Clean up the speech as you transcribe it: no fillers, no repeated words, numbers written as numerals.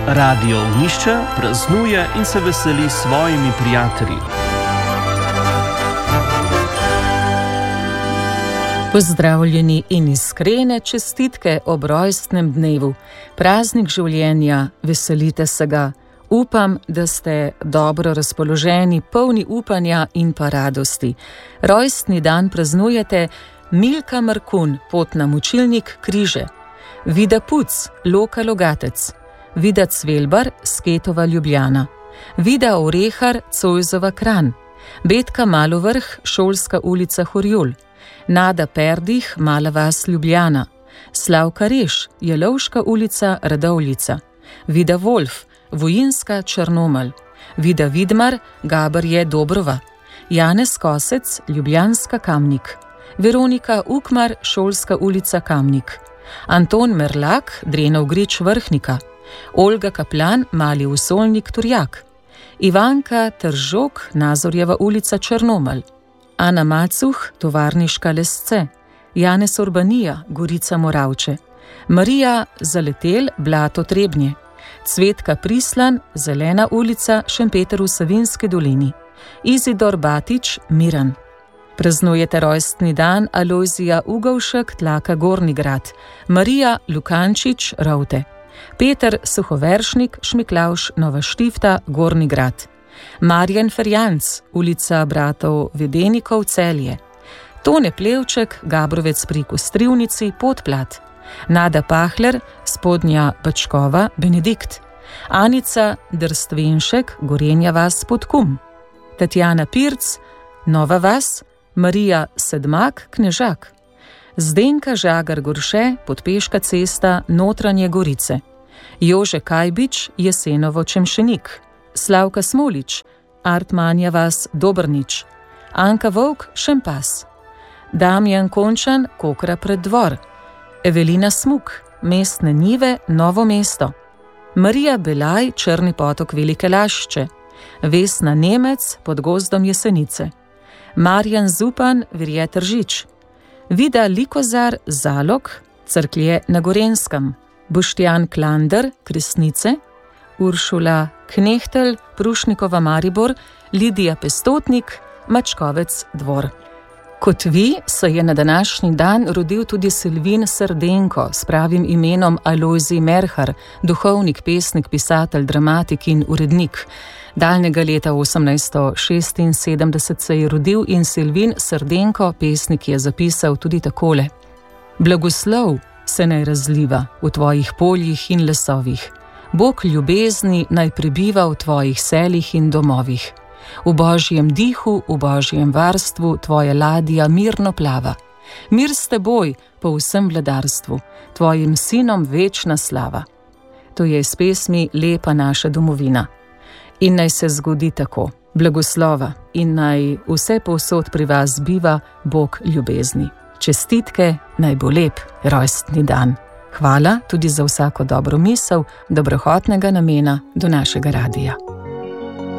Radio Ognišče praznuje in se veseli s svojimi prijatelji. Pozdravljeni in iskrene čestitke ob rojstnem dnevu. Praznik življenja, veselite se ga. Upam, da ste dobro razpoloženi, polni upanja in pa radosti. Rojstni dan praznujete Milka Markun, potna mučilnik Križe, Vida Puc, Loka Logatec, Vida Cvelbar, Sketova Ljubljana, Vida Orehar, Cojzova Kranj, Betka Malovrh, Šolska ulica Horjul, Nada Perdih, Mala vas Ljubljana, Slavka Reš, Jelovška ulica Radovljica, Vida Wolf, Vojinska Črnomelj, Vida Vidmar, Gabarje Dobrova, Janez Kosec, Ljubljanska Kamnik, Veronika Ukmar, Šolska ulica Kamnik, Anton Merlak, Drenov Grič Vrhnika, Olga Kaplan, Mali Usolnik Turjak, Ivanka Tržok, Nazorjeva ulica Črnomelj, Ana Macuh, Tovarniška Lesce, Janez Urbanija, Gorica Moravče, Marija Zaletel, Blato Trebnje, Cvetka Prislan, Zelena ulica, Šempeter v Savinjski dolini, Izidor Batič, Miran. Praznujete rojstni dan Alojzija Ugovšek, Tlaka Gornji Grad, Marija Lukančič, Rovte, Peter Suhoveršnik, Šmiklavš, Nova Štifta, Gornji Grad, Marjan Ferjanc, ulica Bratov Vedenikov, Celje, Tone Plevček, Gabrovec pri Kostrivnici, Podplat, Nada Pahler, Spodnja Bačkova, Benedikt, Anica Drstvenšek, Gorenja vas, Podkum, Tatjana Pirc, Nova vas, Marija Sedmak, Knežak, Zdenka Žagar Gorše, Podpeška cesta, Notranje Gorice, Jože Kajbič, Jesenovo Čemšenik, Slavka Smolič, Artmanja vas, Dobrnič, Anka Volk, Šempas, Damjan Končan, Kokra pred dvor, Evelina Smuk, Mestne Njive, Novo mesto, Marija Belaj, Črni potok Velike Lašče, Vesna Nemec, Pod gozdom Jesenice, Marjan Zupan, Virje Tržič, Vida Likozar, Zalog, Cerklje na Gorenskem, Boštjan Klander, Kresnice, Uršula Knehtel, Prušnikova Maribor, Lidija Pestotnik, Mačkovec Dvor. Kot vi se je na današnji dan rodil tudi Silvin Srdenko s pravim imenom Alojzij Merhar, duhovnik, pesnik, pisatelj, dramatik in urednik. Daljnega leta 1876 se je rodil in Silvin Srdenko, pesnik, je zapisal tudi takole: Blagoslov se naj razliva v tvojih poljih in lesovih. Bog ljubezni naj prebiva v tvojih seljih in domovih. V božjem dihu, v božjem varstvu tvoja ladja mirno plava. Mir s teboj po vsem vladarstvu, tvojim sinom večna slava. To je iz pesmi Lepa naša domovina. In naj se zgodi tako, blagoslova, in naj vse povsod pri vas biva Bog ljubezni. Čestitke, naj bo lep rojstni dan. Hvala tudi za vsako dobro misel, dobrohotnega namena do našega radija.